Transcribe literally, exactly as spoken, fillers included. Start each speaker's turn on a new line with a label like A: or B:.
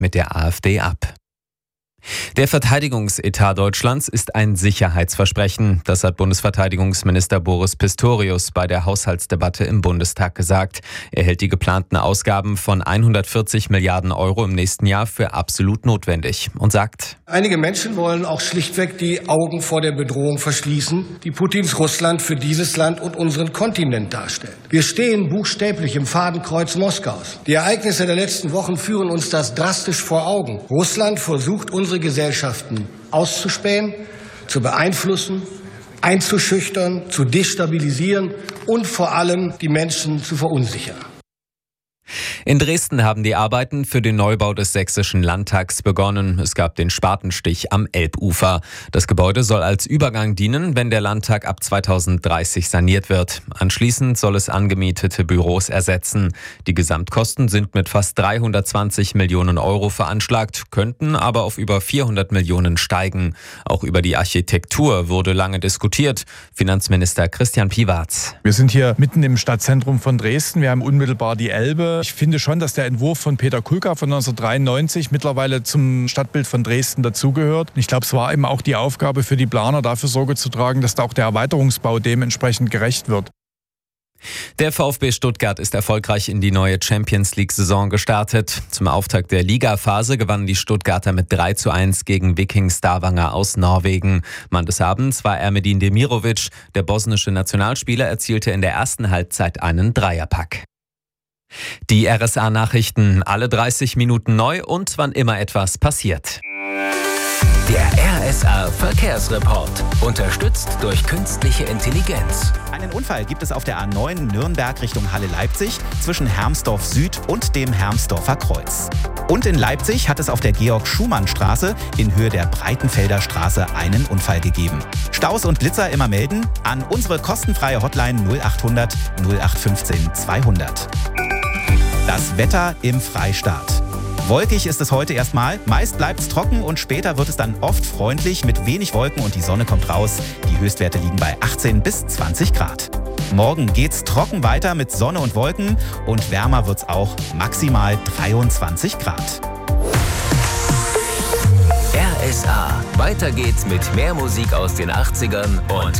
A: mit der AfD ab. Der Verteidigungsetat Deutschlands ist ein Sicherheitsversprechen. Das hat Bundesverteidigungsminister Boris Pistorius bei der Haushaltsdebatte im Bundestag gesagt. Er hält die geplanten Ausgaben von hundertvierzig Milliarden Euro im nächsten Jahr für absolut notwendig und sagt:
B: Einige Menschen wollen auch schlichtweg die Augen vor der Bedrohung verschließen, die Putins Russland für dieses Land und unseren Kontinent darstellt. Wir stehen buchstäblich im Fadenkreuz Moskaus. Die Ereignisse der letzten Wochen führen uns das drastisch vor Augen. Russland versucht, unsere Gesellschaften auszuspähen, zu beeinflussen, einzuschüchtern, zu destabilisieren und vor allem die Menschen zu verunsichern.
A: In Dresden haben die Arbeiten für den Neubau des Sächsischen Landtags begonnen. Es gab den Spatenstich am Elbufer. Das Gebäude soll als Übergang dienen, wenn der Landtag ab zweitausenddreißig saniert wird. Anschließend soll es angemietete Büros ersetzen. Die Gesamtkosten sind mit fast dreihundertzwanzig Millionen Euro veranschlagt, könnten aber auf über vierhundert Millionen steigen. Auch über die Architektur wurde lange diskutiert. Finanzminister Christian Piwarz:
C: Wir sind hier mitten im Stadtzentrum von Dresden. Wir haben unmittelbar die Elbe. Ich finde schon, dass der Entwurf von Peter Kulka von neunzehnhundertdreiundneunzig mittlerweile zum Stadtbild von Dresden dazugehört. Ich glaube, es war eben auch die Aufgabe für die Planer, dafür Sorge zu tragen, dass da auch der Erweiterungsbau dementsprechend gerecht wird.
A: Der VfB Stuttgart ist erfolgreich in die neue Champions-League-Saison gestartet. Zum Auftakt der Ligaphase gewannen die Stuttgarter mit drei zu eins gegen Viking Stavanger aus Norwegen. Mann des Abends war Ermedin Demirovic. Der bosnische Nationalspieler erzielte in der ersten Halbzeit einen Dreierpack. Die R S A-Nachrichten, alle dreißig Minuten neu und wann immer etwas passiert.
D: Der R S A-Verkehrsreport, unterstützt durch künstliche Intelligenz.
E: Einen Unfall gibt es auf der A neun Nürnberg Richtung Halle-Leipzig zwischen Hermsdorf Süd und dem Hermsdorfer Kreuz. Und in Leipzig hat es auf der Georg-Schumann-Straße in Höhe der Breitenfelder Straße einen Unfall gegeben. Staus und Blitzer immer melden an unsere kostenfreie Hotline null achthundert null acht fünfzehn zweihundert. Das Wetter im Freistaat. Wolkig ist es heute erstmal, meist bleibt es trocken und später wird es dann oft freundlich mit wenig Wolken und die Sonne kommt raus. Die Höchstwerte liegen bei achtzehn bis zwanzig Grad. Morgen geht's trocken weiter mit Sonne und Wolken und wärmer wird's auch, maximal dreiundzwanzig Grad.
D: R S A. Weiter geht's mit mehr Musik aus den achtzigern und